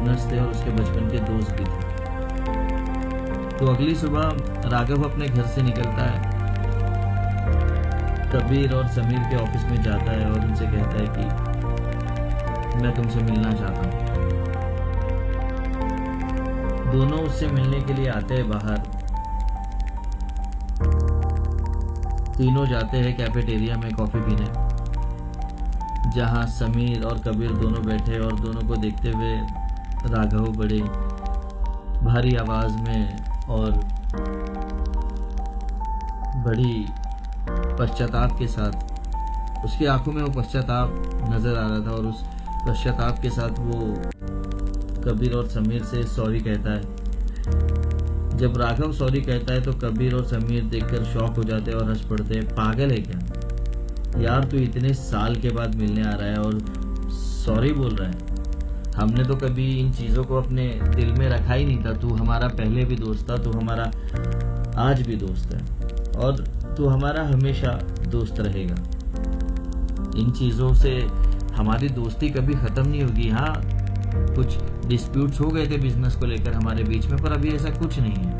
Partners थे और उसके बचपन के दोस्त भी थे। तो अगली सुबह राघव अपने घर से निकलता है, कबीर और समीर के ऑफिस में जाता है और उनसे कहता है कि मैं तुमसे मिलना चाहता हूँ। दोनों उससे मिलने के लिए आते हैं बाहर। तीनों जाते हैं कैफेटेरिया में कॉफी पीने, जहां समीर और कबीर दोनों बैठे और दोनों को देखते हुए राघव बड़े भारी आवाज में और बड़ी पश्चाताप के साथ, उसकी आंखों में वो पश्चाताप नजर आ रहा था और उस पश्चाताप के साथ वो कबीर और समीर से सॉरी कहता है। जब राघव सॉरी कहता है तो कबीर और समीर देखकर शॉक हो जाते हैं और हंस पड़ते हैं। पागल है क्या यार, तू इतने साल के बाद मिलने आ रहा है और सॉरी बोल रहा है। हमने तो कभी इन चीजों को अपने दिल में रखा ही नहीं था। तू हमारा पहले भी दोस्त था, तू हमारा आज भी दोस्त है और तू हमारा हमेशा दोस्त रहेगा। इन चीजों से हमारी दोस्ती कभी खत्म नहीं होगी। हाँ, कुछ डिस्प्यूट्स हो गए थे बिजनेस को लेकर हमारे बीच में, पर अभी ऐसा कुछ नहीं है।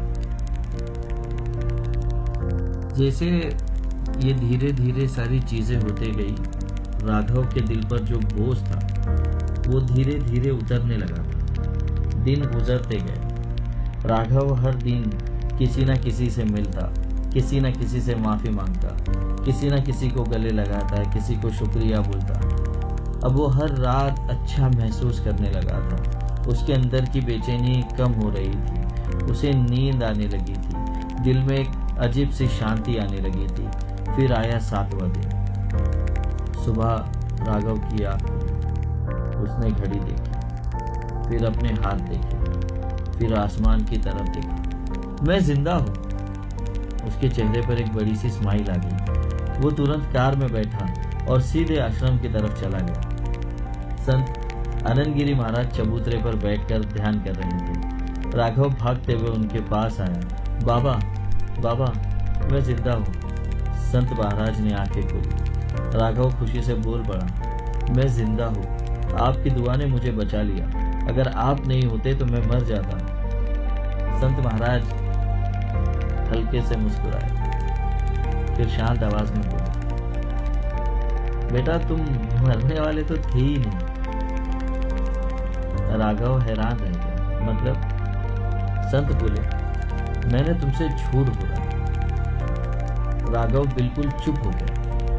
जैसे ये धीरे धीरे सारी चीजें होते गई, राघव के दिल पर जो बोझ था वो धीरे धीरे उतरने लगा था। दिन गुजरते गए। राघव हर दिन किसी न किसी से मिलता, किसी न किसी से माफी मांगता, किसी न किसी को गले लगाता, किसी को शुक्रिया बोलता। अब वो हर रात अच्छा महसूस करने लगा था। उसके अंदर की बेचैनी कम हो रही थी, उसे नींद आने लगी थी, दिल में एक अजीब सी शांति आने लगी थी। फिर आया 7वां दिन। सुबह राघव की आंख खुली, उसने घड़ी देखी, फिर अपने हाथ देखे, फिर आसमान की तरफ देखा। मैं जिंदा हूँ। उसके चेहरे पर एक बड़ी सी स्माइल आ गई। वो तुरंत कार में बैठा और सीधे आश्रम की तरफ चला गया। संत आनंद गिरी महाराज चबूतरे पर बैठकर ध्यान कर रहे थे। राघव भागते हुए उनके पास आया। बाबा, बाबा, मैं जिंदा हूँ। संत महाराज ने आंखें खोली। राघव खुशी से बोल पड़ा, मैं जिंदा हूँ। आपकी दुआ ने मुझे बचा लिया। अगर आप नहीं होते तो मैं मर जाता। संत महाराज हल्के से मुस्कुराए, फिर शांत आवाज में बोले, बेटा तुम मरने वाले तो थे ही नहीं। राघव हैरान रह गया। मतलब? संत बोले, मैंने तुमसे झूठ बोला। राघव बिल्कुल चुप हो गया।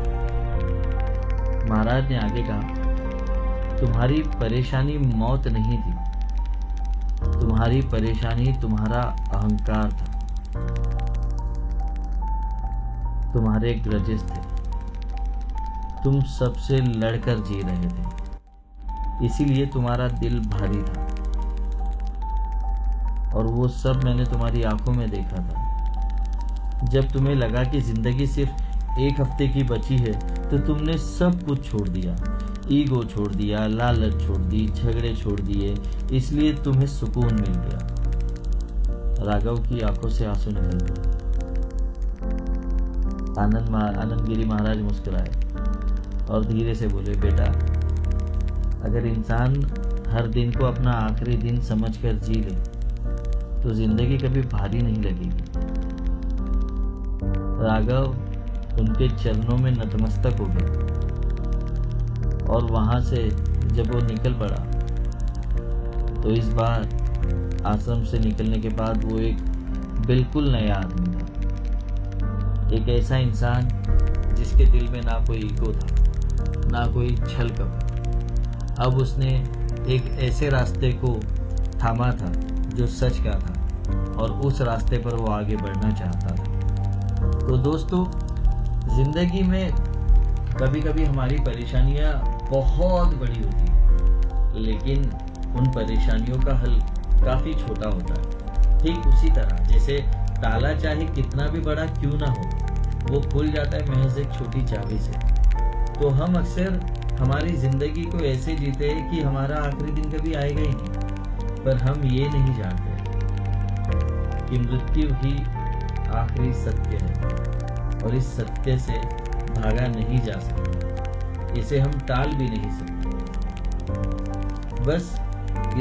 महाराज ने आगे कहा, तुम्हारी परेशानी मौत नहीं थी, तुम्हारी परेशानी तुम्हारा अहंकार था, तुम्हारे ग्रजेस थे, तुम सबसे लड़कर जी रहे थे, इसीलिए तुम्हारा दिल भारी था। और वो सब मैंने तुम्हारी आंखों में देखा था। जब तुम्हें लगा कि जिंदगी सिर्फ 1 हफ्ते की बची है तो तुमने सब कुछ छोड़ दिया। ईगो छोड़ दिया, लालच छोड़ दी, झगड़े छोड़ दिए, इसलिए तुम्हें सुकून मिल गया। राघव की आंखों से आंसू निकल गए। आनंद गिरी महाराज मुस्कुराए और धीरे से बोले, बेटा अगर इंसान हर दिन को अपना आखिरी दिन समझकर जी ले तो जिंदगी कभी भारी नहीं लगेगी। राघव उनके चरणों में नतमस्तक हो गया और वहां से जब वो निकल पड़ा तो इस बार आश्रम से निकलने के बाद वो एक बिल्कुल नया आदमी था। एक ऐसा इंसान जिसके दिल में ना कोई ईगो था, ना कोई छल कपट। अब उसने एक ऐसे रास्ते को थामा था जो सच का था और उस रास्ते पर वो आगे बढ़ना चाहता था। तो दोस्तों, जिंदगी में कभी कभी हमारी परेशानियां बहुत बड़ी होती हैं, लेकिन उन परेशानियों का हल काफी छोटा होता है। ठीक उसी तरह जैसे ताला चाहे कितना भी बड़ा क्यों ना हो, वो खुल जाता है महज एक छोटी चाबी से। तो हम अक्सर हमारी जिंदगी को ऐसे जीते हैं कि हमारा आखिरी दिन कभी आएगा ही नहीं, पर हम ये नहीं जानते कि मृत्यु ही आखिरी सत्य है और इस सत्य से भागा नहीं जा सकता, इसे हम टाल भी नहीं सकते। बस इस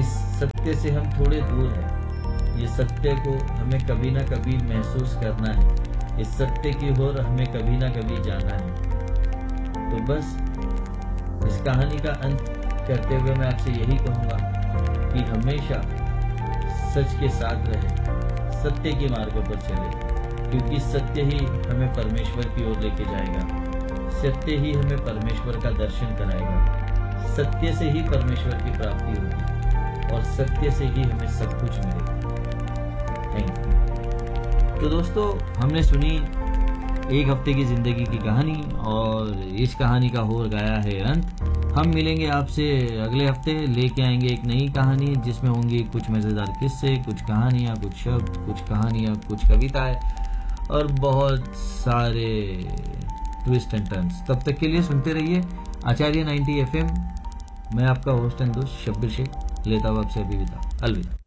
सत्य से हम थोड़े दूर हैं। ये सत्य को हमें कभी ना कभी महसूस करना है। इस सत्य की ओर हमें कभी ना कभी जाना है। तो बस इस कहानी का अंत करते हुए मैं आपसे यही कहूँगा कि हमेशा सच के साथ रहे, सत्य के मार्ग पर चले, क्योंकि सत्य ही हमें परमेश्वर की ओर लेके जाएगा। सत्य ही हमें परमेश्वर का दर्शन कराएगा। सत्य से ही परमेश्वर की प्राप्ति होगी और सत्य से ही हमें सब कुछ मिलेगा। Thank you. तो दोस्तों, हमने सुनी एक हफ्ते की जिंदगी की कहानी और इस कहानी का हो गया है अंत। हम मिलेंगे आपसे अगले हफ्ते, लेके आएंगे एक नई कहानी जिसमें होंगी कुछ मज़ेदार किस्से, कुछ कहानियाँ, कुछ शब्द, कुछ कहानियाँ, कुछ कविताएं और बहुत सारे ट्विस्ट एंड टर्न्स। तब तक के लिए सुनते रहिए आचार्य 90 FM। मैं आपका होस्ट एंड दोस्त शब्बीर शेख लेता हूँ आपसे अभी विदा। अलविदा।